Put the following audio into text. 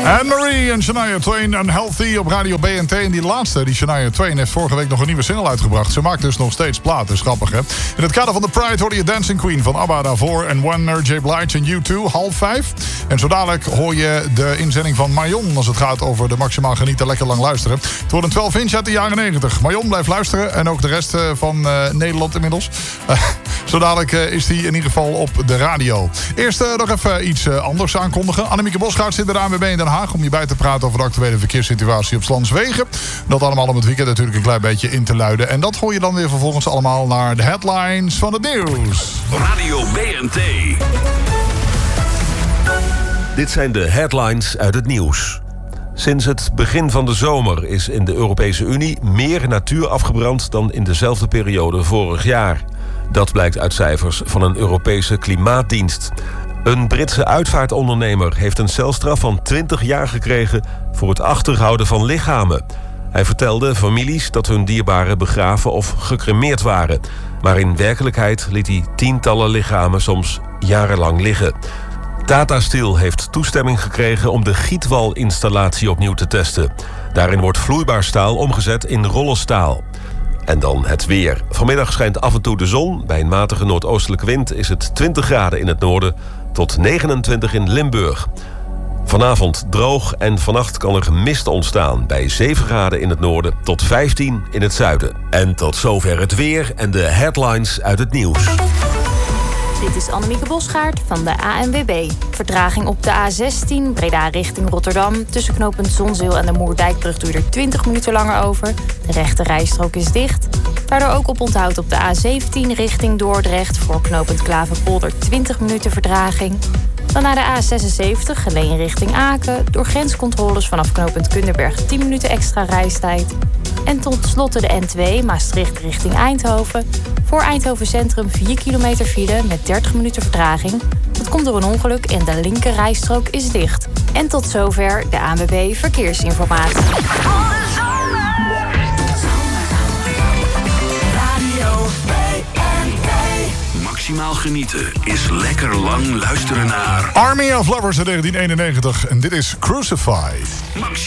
Anne-Marie en Shania Twain, Unhealthy op Radio BNT. En die laatste, die Shania Twain, heeft vorige week nog een nieuwe single uitgebracht. Ze maakt dus nog steeds plaat, dus grappig hè. In het kader van The Pride hoorde je Dancing Queen van ABBA daarvoor. En One, Mary J. Blige en U2, 4:30. En zo dadelijk hoor je de inzending van Marion als het gaat over de maximaal genieten, lekker lang luisteren. Het wordt een 12-inch uit de jaren 90. Marion blijft luisteren en ook de rest van Nederland inmiddels. Zo dadelijk is die in ieder geval op de radio. Eerst nog even iets anders aankondigen. Annemieke Bosgaard zit er aan bij in Den Haag om je bij te praten over de actuele verkeerssituatie op Slanswegen. Dat allemaal om het weekend natuurlijk een klein beetje in te luiden. En dat hoor je dan weer vervolgens allemaal naar de headlines van het nieuws. Radio BNT. Dit zijn de headlines uit het nieuws. Sinds het begin van de zomer is in de Europese Unie meer natuur afgebrand dan in dezelfde periode vorig jaar. Dat blijkt uit cijfers van een Europese klimaatdienst. Een Britse uitvaartondernemer heeft een celstraf van 20 jaar gekregen voor het achterhouden van lichamen. Hij vertelde families dat hun dierbaren begraven of gecremeerd waren. Maar in werkelijkheid liet hij tientallen lichamen soms jarenlang liggen. Tata Steel heeft toestemming gekregen om de gietwalinstallatie opnieuw te testen. Daarin wordt vloeibaar staal omgezet in rollenstaal. En dan het weer. Vanmiddag schijnt af en toe de zon. Bij een matige noordoostelijke wind is het 20 graden in het noorden tot 29 in Limburg. Vanavond droog en vannacht kan er mist ontstaan. Bij 7 graden in het noorden tot 15 in het zuiden. En tot zover het weer en de headlines uit het nieuws. Dit is Annemieke Bosgaard van de ANWB. Vertraging op de A16 Breda richting Rotterdam. Tussen knooppunt Zonzeel en de Moerdijkbrug duurt er 20 minuten langer over. De rechte rijstrook is dicht. Daardoor ook op onthoud op de A17 richting Dordrecht. Voor knooppunt Klaverpolder 20 minuten vertraging. Dan naar de A76 Geleen richting Aken. Door grenscontroles vanaf knooppunt Kunderberg 10 minuten extra reistijd. En tot slot de N2 Maastricht richting Eindhoven. Voor Eindhoven Centrum 4 kilometer file met 30 minuten vertraging. Dat komt door een ongeluk en de linker rijstrook is dicht. En tot zover de ANWB Verkeersinformatie. Maximaal genieten is lekker lang luisteren naar Army of Lovers uit 1991. En dit is Crucified.